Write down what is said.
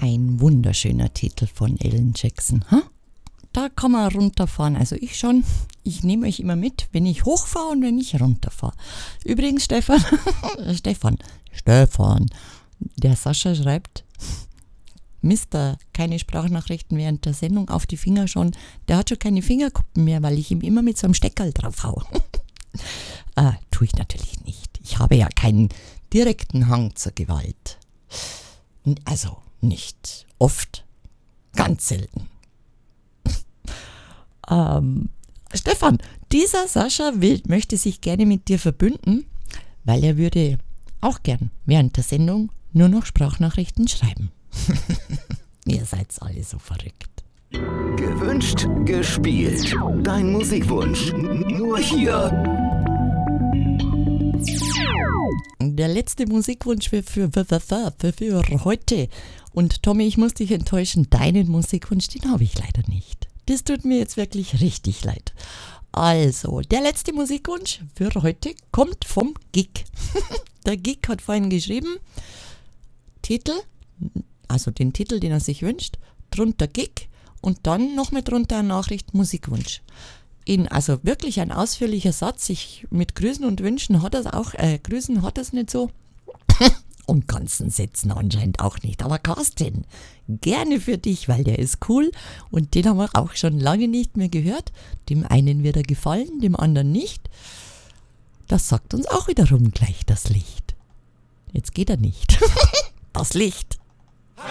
Ein wunderschöner Titel von Alan Jackson. Huh? Da kann man runterfahren. Also ich schon. Ich nehme euch immer mit, wenn ich hochfahre und wenn ich runterfahre. Übrigens, Stefan, der Sascha schreibt, Mister, keine Sprachnachrichten während der Sendung, auf die Finger schon. Der hat schon keine Fingerkuppen mehr, weil ich ihm immer mit so einem Steckerl drauf hau. Tue ich natürlich nicht. Ich habe ja keinen direkten Hang zur Gewalt. Also nicht oft, ganz selten. Stefan, dieser Sascha möchte sich gerne mit dir verbünden, weil er würde auch gern während der Sendung nur noch Sprachnachrichten schreiben. Ihr seid alle so verrückt. Gewünscht, gespielt. Dein Musikwunsch. Nur hier. Der letzte Musikwunsch für heute. Und Tommy, ich muss dich enttäuschen, deinen Musikwunsch, den habe ich leider nicht. Das tut mir jetzt wirklich richtig leid. Also, der letzte Musikwunsch für heute kommt vom Gig. Der Gig hat vorhin geschrieben, Titel, also den Titel, den er sich wünscht, drunter Gig und dann noch mit drunter eine Nachricht Musikwunsch. Also wirklich ein ausführlicher Satz. Mit Grüßen und Wünschen hat er es auch, Grüßen hat er es nicht so. Und ganzen Sätzen anscheinend auch nicht. Aber Carsten, gerne für dich, weil der ist cool und den haben wir auch schon lange nicht mehr gehört. Dem einen wird er gefallen, dem anderen nicht. Das sagt uns auch wiederum gleich das Licht. Jetzt geht er nicht. Das Licht.